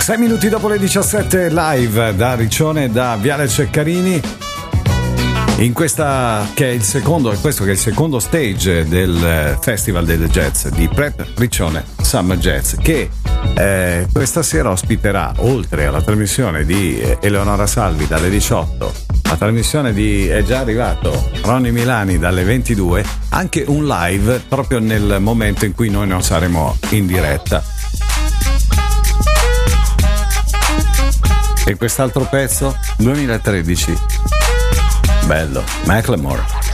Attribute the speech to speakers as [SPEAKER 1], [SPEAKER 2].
[SPEAKER 1] 6 minuti dopo le 17, live da Riccione, da Viale Ceccarini, in questa che è il secondo, questo che è il secondo stage del Festival del Jazz di Prep Riccione Summer Jazz, che questa sera ospiterà, oltre alla trasmissione di Eleonora Salvi dalle 18, la trasmissione di è già arrivato Ronny Milani dalle 22, anche un live proprio nel momento in cui noi non saremo in diretta. E quest'altro pezzo 2013, bello, Macklemore.